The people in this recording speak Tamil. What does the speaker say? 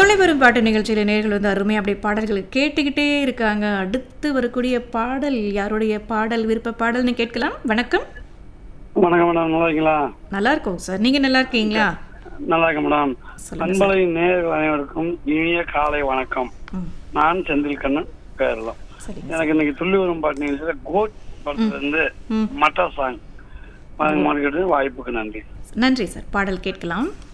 தொலை வரும் பாட்டு நிகழ்ச்சியில் நேர்கள் வந்து அருமையாக அப்படியே பாடல்களை கேட்டுக்கிட்டே இருக்காங்க. அடுத்து வரக்கூடிய பாடல் யாருடைய பாடல், விருப்ப பாடல்னு கேட்கலாம். வணக்கம். வணக்கம் மேடம், நல்லா இருக்கீங்களா? நல்லா இருக்கோம் சார், நீங்க நல்லா இருக்கீங்களா? நல்லா இருக்கேன் மேடம். சொல்லுங்க அன்பலை நேயர்கள் அனைவருக்கும் இனிய காலை வணக்கம். நான் செந்தில் கண்ணன் பேரலாம். சரிங்க. எனக்கு இன்னைக்கு துள்ளி வரும் பாட்டு நிகழ்ச்சியில கோட் படத்துல இருந்து மட்டா சாங் வாய்ப்புக்கு நன்றி. நன்றி சார், பாடல் கேட்கலாம்.